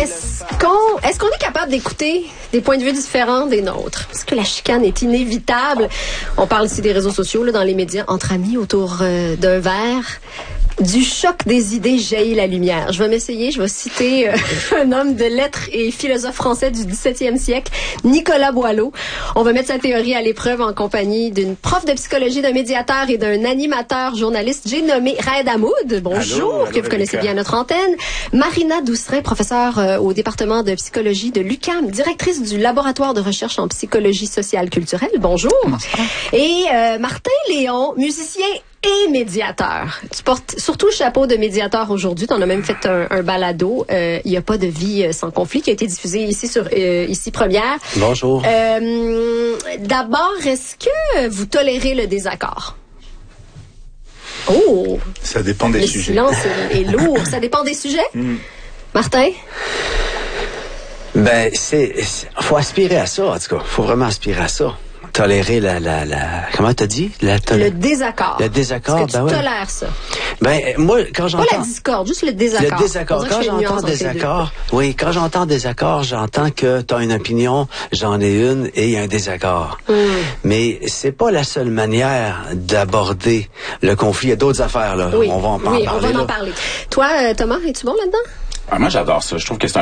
Est-ce qu'on est capable d'écouter des points de vue différents des nôtres? Parce que la chicane est inévitable. On parle ici des réseaux sociaux, là, dans les médias, entre amis, autour d'un verre. Du choc des idées jaillit la lumière. Je vais m'essayer, je vais citer un homme de lettres et philosophe français du 17e siècle, Nicolas Boileau. On va mettre sa théorie à l'épreuve en compagnie d'une prof de psychologie, d'un médiateur et d'un animateur journaliste. J'ai nommé Raed Hamoud, bonjour, allô, que vous connaissez bien à notre antenne. Marina Doucerin, professeure au département de psychologie de l'UQAM, directrice du laboratoire de recherche en psychologie sociale culturelle, bonjour. Et Martin Léon, musicien et médiateur. Tu portes surtout le chapeau de médiateur aujourd'hui. Tu en as même fait un balado. Il n'y a pas de vie sans conflit qui a été diffusé ici sur Ici Première. Bonjour. D'abord, est-ce que vous tolérez le désaccord? Oh! Ça dépend des sujets. Le silence est lourd. Ça dépend des sujets? Martin? Ben, faut aspirer à ça, en tout cas. Faut vraiment aspirer à ça. Tolérer comment t'as dit? Le désaccord. Le désaccord, est-ce que tu tolères ça? Ben, moi, quand j'entends... Pas la discorde, juste le désaccord. Le désaccord. Quand j'entends désaccord, oui, quand j'entends désaccord, j'entends que t'as une opinion, j'en ai une, et il y a un désaccord. Mais c'est pas la seule manière d'aborder le conflit. Il y a d'autres affaires, là. Oui. On va en parler. Oui, on va en parler. Toi, Thomas, es-tu bon là-dedans? Moi, j'adore ça. Je trouve que c'est